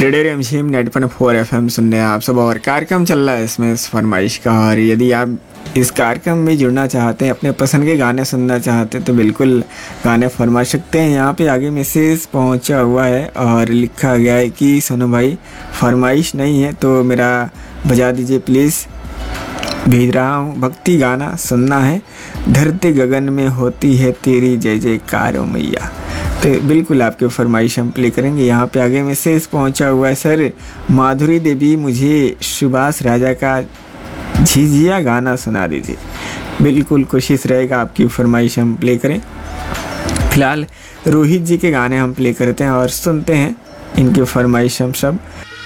Radio रिमझिम 90.4 FM सुन रहे हैं आप सब और कार्यक्रम चल रहा है इसमें फरमाइश का। और यदि आप इस कार्यक्रम में जुड़ना चाहते हैं, अपने पसंद के गाने सुनना चाहते हैं तो बिल्कुल गाने फरमा सकते हैं। यहाँ पे आगे मैसेज पहुँचा हुआ है और लिखा गया है कि सुनो भाई फरमाइश नहीं है तो मेरा बजा दीजिए प्लीज़, भेज रहा हूँ भक्ति गाना सुनना है, धरती गगन में होती है तेरी जय जयकार ओ मैया। तो बिल्कुल आपके फरमाइश हम प्ले करेंगे। यहाँ पे आगे मैसेज पहुँचा हुआ है, सर माधुरी देवी मुझे सुभाष राजा का झिझिया गाना सुना दीजिए। बिल्कुल कोशिश रहेगा आपकी फरमाइश हम प्ले करें। फिलहाल रोहित जी के गाने हम प्ले करते हैं और सुनते हैं इनकी फरमाइश हम सब।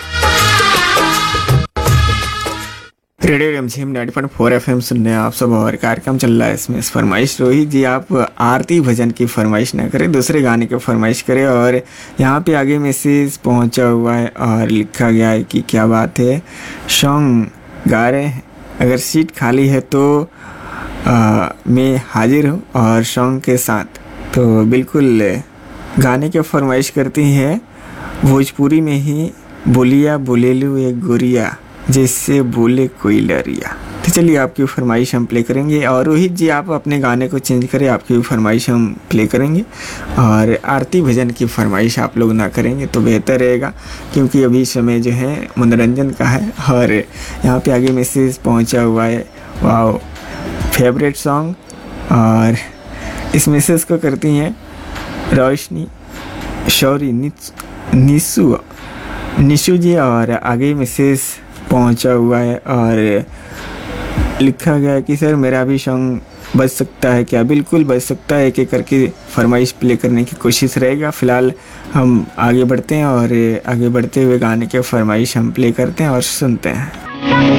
रेडियो रिमझिम 90.4 FM सुन रहे हैं आप सब और कार्यक्रम चल रहा है इसमें फरमाइश। रोहित जी आप आरती भजन की फरमाइश ना करें, दूसरे गाने की फरमाइश करें। और यहाँ पे आगे मैसेज पहुँचा हुआ है और लिखा गया है कि क्या बात है, सॉन्ग गा रहे हैं, अगर सीट खाली है तो मैं हाजिर हूँ और सॉन्ग के साथ। तो बिल्कुल गाने की फरमाइश करती हैं भोजपुरी में ही, बोलिया बोलेलू एक गोरिया जैसे बोले कोई लरिया। तो चलिए आपकी फरमाइश हम प्ले करेंगे। और रोहित जी आप अपने गाने को चेंज करें, आपकी फरमाइश हम प्ले करेंगे। और आरती भजन की फरमाइश आप लोग ना करेंगे तो बेहतर रहेगा, क्योंकि अभी समय जो है मनोरंजन का है। और यहाँ पे आगे मैसेज पहुँचा हुआ है, वाओ फेवरेट सॉन्ग। और इस मैसेज को करती हैं रोशनी शौरी निशु जी। और आगे मैसेज पहुंचा हुआ है और लिखा गया है कि सर मेरा भी सॉन्ग बज सकता है क्या। बिल्कुल बज सकता है, एक एक करके फरमाइश प्ले करने की कोशिश रहेगा। फ़िलहाल हम आगे बढ़ते हैं और आगे बढ़ते हुए गाने के फरमाइश हम प्ले करते हैं और सुनते हैं।